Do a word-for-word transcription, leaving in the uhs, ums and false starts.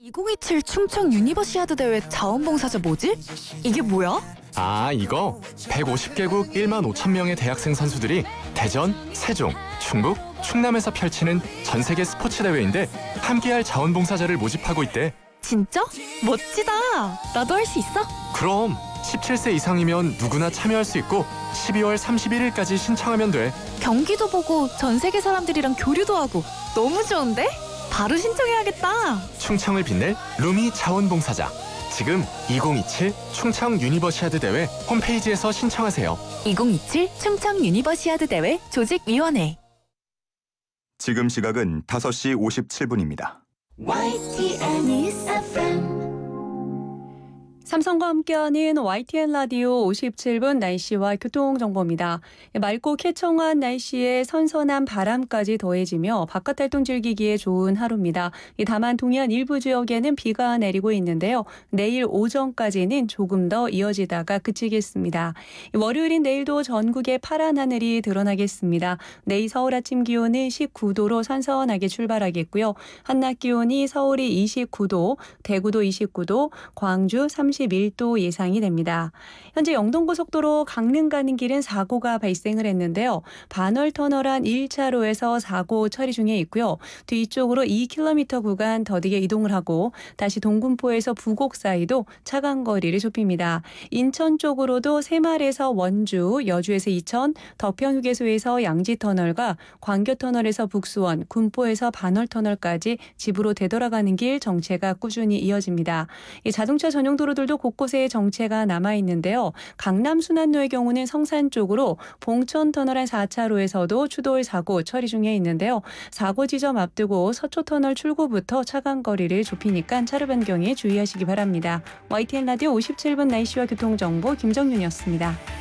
이천이십칠 충청 유니버시아드 대회 자원봉사자 뭐지? 이게 뭐야? 아, 이거 백오십 개국 일만 오천 명의 대학생 선수들이 대전, 세종, 충북, 충남에서 펼치는 전 세계 스포츠 대회인데 함께할 자원봉사자를 모집하고 있대. 진짜? 멋지다. 나도 할 수 있어? 그럼 십칠 세 이상이면 누구나 참여할 수 있고 십이월 삼십일일까지 신청하면 돼. 경기도 보고 전 세계 사람들이랑 교류도 하고 너무 좋은데? 바로 신청해야겠다. 충청을 빛낼 루미 자원봉사자. 지금 이천이십칠 충청 유니버시아드 대회 홈페이지에서 신청하세요. 이천이십칠 충청 유니버시아드 대회 조직위원회. 지금 시각은 다섯 시 오십칠 분입니다. 와이티엔 News 에프엠. 삼성과 함께하는 와이티엔 라디오 오십칠 분 날씨와 교통정보입니다. 맑고 쾌청한 날씨에 선선한 바람까지 더해지며 바깥 활동 즐기기에 좋은 하루입니다. 다만 동해안 일부 지역에는 비가 내리고 있는데요. 내일 오전까지는 조금 더 이어지다가 그치겠습니다. 월요일인 내일도 전국에 파란 하늘이 드러나겠습니다. 내일 서울 아침 기온은 십구 도로 선선하게 출발하겠고요. 한낮 기온이 서울이 이십구 도, 대구도 이십구 도, 광주 삼십일 도 예상이 됩니다. 현재 영동고속도로 강릉 가는 길은 사고가 발생을 했는데요. 반월터널 안 일 차로에서 사고 처리 중에 있고요. 뒤쪽으로 이 킬로미터 구간 더디게 이동을 하고 다시 동군포에서 부곡 사이도 차간 거리를 좁힙니다. 인천 쪽으로도 새말에서 원주, 여주에서 이천, 덕평휴게소에서 양지터널과 광교터널에서 북수원, 군포에서 반월터널까지 집으로 되돌아가는 길 정체가 꾸준히 이어집니다. 이 자동차 전용 도로들도 곳곳에 정체가 남아있는데요. 강남 순환로의 경우는 성산 쪽으로 봉천터널 안 사 차로에서도 추돌 사고 처리 중에 있는데요. 사고 지점 앞두고 서초터널 출구부터 차간 거리를 좁히니까 차로 변경에 주의하시기 바랍니다. 와이티엔 라디오 오십칠 분 날씨와 교통정보 김정윤이었습니다.